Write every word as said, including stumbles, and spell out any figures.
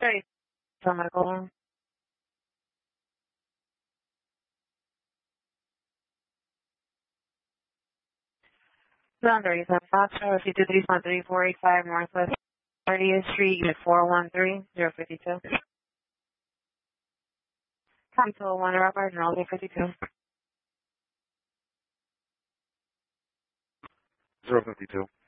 Sorry, so medical room. Boundaries of Foxtrot, if you do three one three four eight five Northwest thirtieth Street, Unit four one three zero five two. Consul one, Robert, and all day fifty-two. zero fifty-two.